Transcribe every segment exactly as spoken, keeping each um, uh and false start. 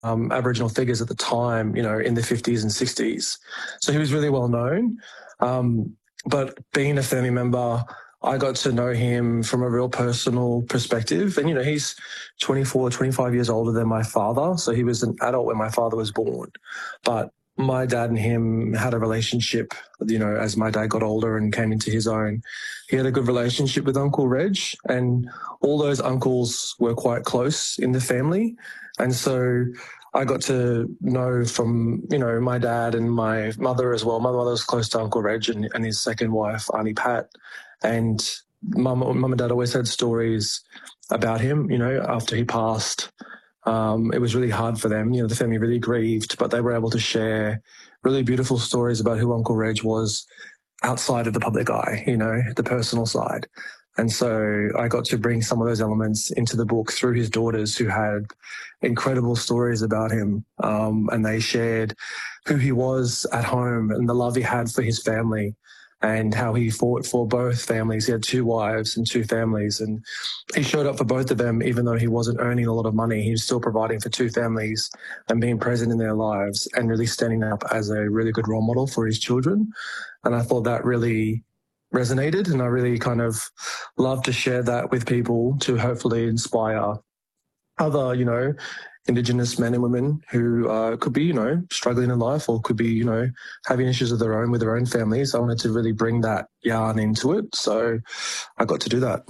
um, Aboriginal figures at the time, you know, in the fifties and sixties. So he was really well known. Um, but being a family member, I got to know him from a real personal perspective. And, you know, he's twenty-four, twenty-five years older than my father. So he was an adult when my father was born. But my dad and him had a relationship, you know, as my dad got older and came into his own. He had a good relationship with Uncle Reg, and all those uncles were quite close in the family. And so I got to know from, you know, my dad and my mother as well. My mother was close to Uncle Reg and, and his second wife, Auntie Pat. And mum, mum and dad always had stories about him, you know, after he passed. Um, it was really hard for them. You know, the family really grieved, but they were able to share really beautiful stories about who Uncle Reg was outside of the public eye, you know, the personal side. And so I got to bring some of those elements into the book through his daughters, who had incredible stories about him. Um, and they shared who he was at home and the love he had for his family, and how he fought for both families. He had two wives and two families, and he showed up for both of them. Even though he wasn't earning a lot of money, he was still providing for two families and being present in their lives and really standing up as a really good role model for his children. And I thought that really resonated, and I really kind of love to share that with people to hopefully inspire other, you know, Indigenous men and women who uh, could be, you know, struggling in life, or could be, you know, having issues of their own with their own families. I wanted to really bring that yarn into it. So I got to do that.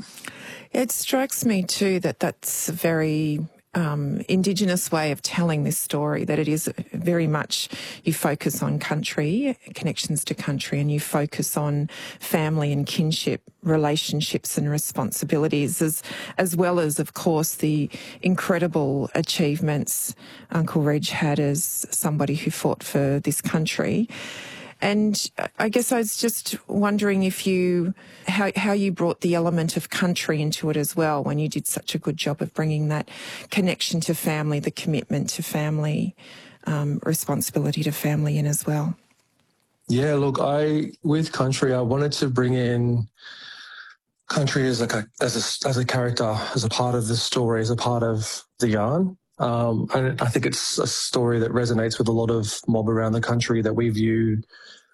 It strikes me too that that's a very um, Indigenous way of telling this story, that it is very much, you focus on country, connections to country, and you focus on family and kinship, relationships and responsibilities, as as well as, of course, the incredible achievements Uncle Reg had as somebody who fought for this country. And I guess I was just wondering if you, how, how you brought the element of country into it as well, when you did such a good job of bringing that connection to family, the commitment to family, um, responsibility to family in as well. Yeah, look, I, with country, I wanted to bring in country as like a, as a, as a character, as a part of the story, as a part of the yarn. Um, and I think it's a story that resonates with a lot of mob around the country, that we view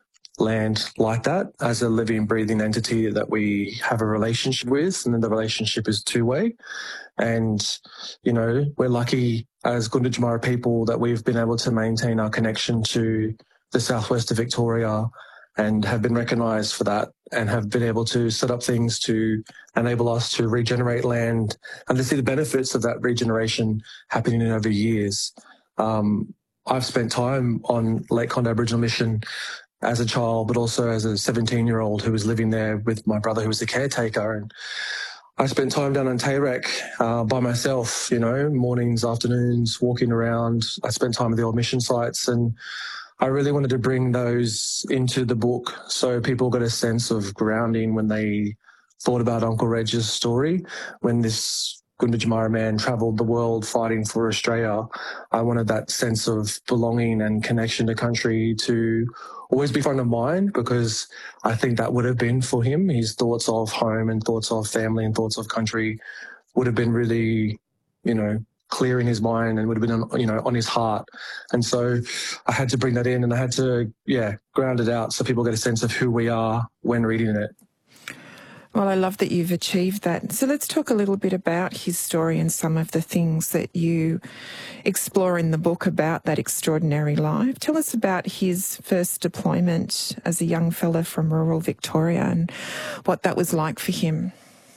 land like that, as a living, breathing entity that we have a relationship with, and then the relationship is two-way. And, you know, we're lucky as Gunditjmara people that we've been able to maintain our connection to the southwest of Victoria, and have been recognised for that, and have been able to set up things to enable us to regenerate land and to see the benefits of that regeneration happening over years. Um, I've spent time on Lake Condah Aboriginal Mission as a child, but also as a seventeen-year-old who was living there with my brother, who was the caretaker. And I spent time down in Tayrek uh, by myself, you know, mornings, afternoons, walking around. I spent time at the old mission sites, and I really wanted to bring those into the book so people got a sense of grounding when they thought about Uncle Reg's story. When this Gunditjmara man travelled the world fighting for Australia, I wanted that sense of belonging and connection to country to always be front of mind, because I think that would have been for him. His thoughts of home and thoughts of family and thoughts of country would have been really, you know, clear in his mind, and would have been, you know, on his heart. And so I had to bring that in, and I had to, yeah, ground it out so people get a sense of who we are when reading it. Well, I love that you've achieved that. So let's talk a little bit about his story and some of the things that you explore in the book about that extraordinary life. Tell us about his first deployment as a young fella from rural Victoria and what that was like for him.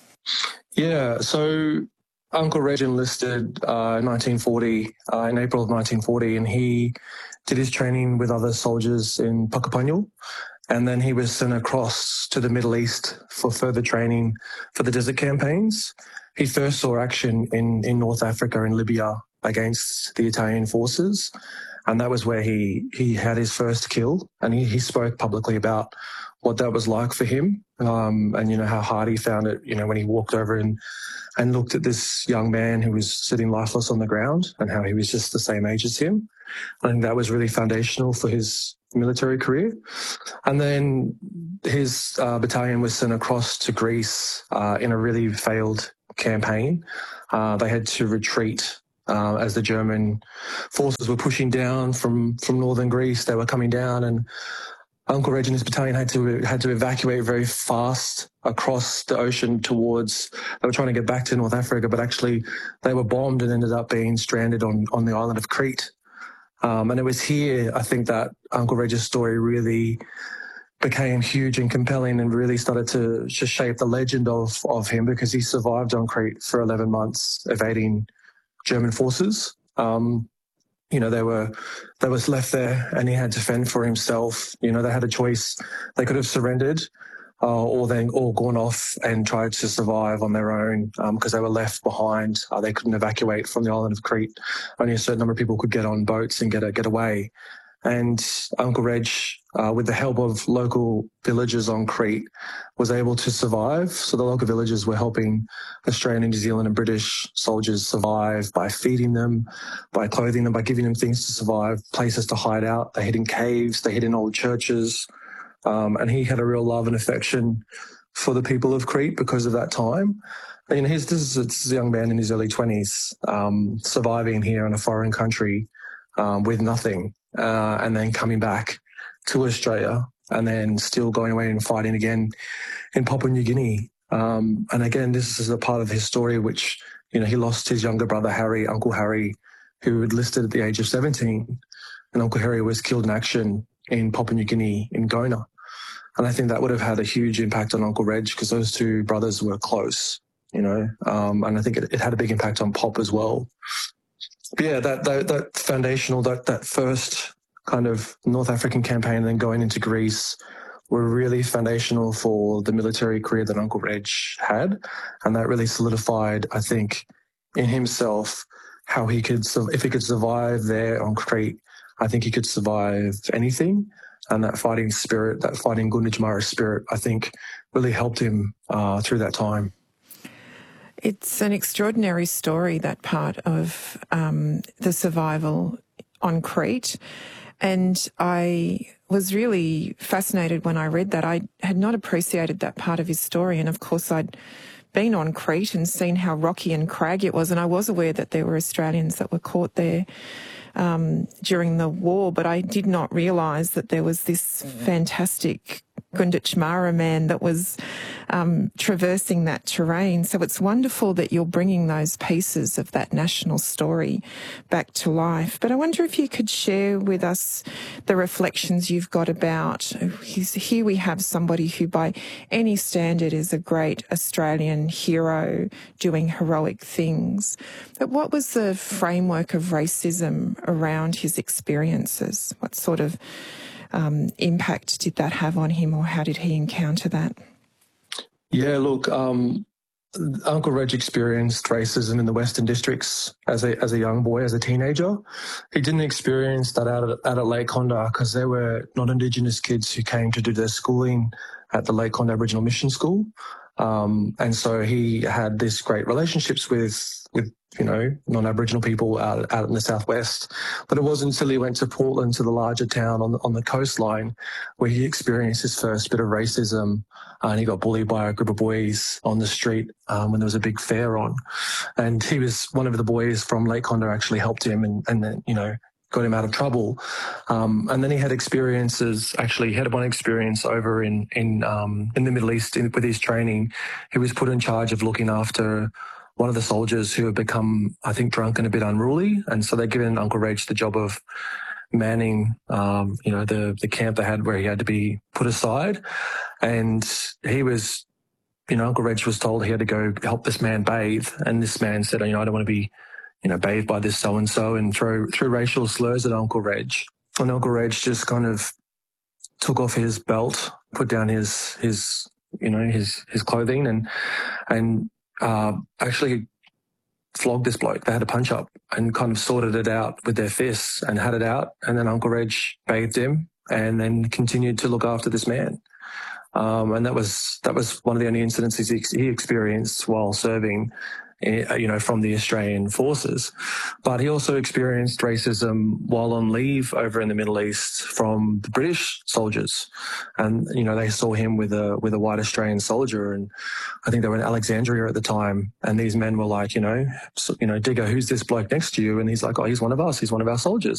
Yeah, so Uncle Reg enlisted uh, in nineteen forty, uh, in April of nineteen forty, and he did his training with other soldiers in Puckapunyal. And then he was sent across to the Middle East for further training for the desert campaigns. He first saw action in, in North Africa and Libya against the Italian forces. And that was where he, he had his first kill. And he, he spoke publicly about what that was like for him, um, and, you know, how hard he found it, you know, when he walked over and, and looked at this young man who was sitting lifeless on the ground, and how he was just the same age as him. I think that was really foundational for his military career. And then his uh, battalion was sent across to Greece uh, in a really failed campaign. Uh, they had to retreat uh, as the German forces were pushing down from, from northern Greece. They were coming down, and Uncle Reg and his battalion had to had to evacuate very fast across the ocean towards. They were trying to get back to North Africa, but actually they were bombed and ended up being stranded on on the island of Crete. Um, and it was here, I think, that Uncle Reg's story really became huge and compelling, and really started to just shape the legend of of him, because he survived on Crete for eleven months, evading German forces. Um, you know, they were, they was left there, and he had to fend for himself. You know, they had a choice. They could have surrendered, uh, or then or gone off and tried to survive on their own, because um, they were left behind. Uh, they couldn't evacuate from the island of Crete. Only a certain number of people could get on boats and get a, get away. And Uncle Reg, uh, with the help of local villagers on Crete, was able to survive. So the local villagers were helping Australian, New Zealand and British soldiers survive by feeding them, by clothing them, by giving them things to survive, places to hide out. They hid in caves, they hid in old churches. Um, and he had a real love and affection for the people of Crete because of that time. And, you know, he's, this, is, this is a young man in his early twenties, um, surviving here in a foreign country um, with nothing. Uh, and then coming back to Australia, and then still going away and fighting again in Papua New Guinea. Um, and again, this is a part of his story which, you know, he lost his younger brother, Harry, Uncle Harry, who enlisted at the age of seventeen. And Uncle Harry was killed in action in Papua New Guinea, in Gona. And I think that would have had a huge impact on Uncle Reg, because those two brothers were close, you know, um, and I think it, it had a big impact on Pop as well. But yeah, that, that, that foundational, that, that first kind of North African campaign and then going into Greece were really foundational for the military career that Uncle Reg had. And that really solidified, I think, in himself how he could, if he could survive there on Crete, I think he could survive anything. And that fighting spirit, that fighting Gunditjmara spirit, I think really helped him uh, through that time. It's an extraordinary story, that part of um, the survival on Crete. And I was really fascinated when I read that. I had not appreciated that part of his story. And of course, I'd been on Crete and seen how rocky and craggy it was. And I was aware that there were Australians that were caught there um, during the war, but I did not realise that there was this fantastic Gunditjmara man that was um, traversing that terrain. So it's wonderful that you're bringing those pieces of that national story back to life. But I wonder if you could share with us the reflections you've got about, here we have somebody who by any standard is a great Australian hero doing heroic things. But what was the framework of racism around his experiences? What sort of Um, impact did that have on him, or how did he encounter that? Yeah, look, um, Uncle Reg experienced racism in the Western Districts as a as a young boy, as a teenager. He didn't experience that out at, out at Lake Condah, because there were non-Indigenous kids who came to do their schooling at the Lake Condah Aboriginal Mission School. Um, and so he had these great relationships with, with you know, non-Aboriginal people out, out in the southwest. But it wasn't until he went to Portland, to the larger town on the, on the coastline, where he experienced his first bit of racism. Uh, and he got bullied by a group of boys on the street um, when there was a big fair on. And he was, one of the boys from Lake Condah actually helped him and, and then, you know, got him out of trouble. Um, and then he had experiences, actually he had one experience over in, in, um, in the Middle East in, with his training. He was put in charge of looking after one of the soldiers who had become, I think, drunk and a bit unruly. And so they'd given Uncle Reg the job of manning, um, you know, the, the camp they had where he had to be put aside. And he was, you know, Uncle Reg was told he had to go help this man bathe. And this man said, you know, I don't want to be, you know, bathed by this so-and-so, and throw, threw racial slurs at Uncle Reg. And Uncle Reg just kind of took off his belt, put down his, his, you know, his, his clothing and, and, uh, actually flogged this bloke. They had a punch up and kind of sorted it out with their fists and had it out. And then Uncle Reg bathed him and then continued to look after this man. Um, and that was, that was one of the only incidents he, he experienced while serving. you know, from the Australian forces. But he also experienced racism while on leave over in the Middle East from the British soldiers. And, you know, they saw him with a, with a white Australian soldier. And I think they were in Alexandria at the time. And these men were like, you know, so, you know, Digger, who's this bloke next to you? And he's like, oh, he's one of us. He's one of our soldiers.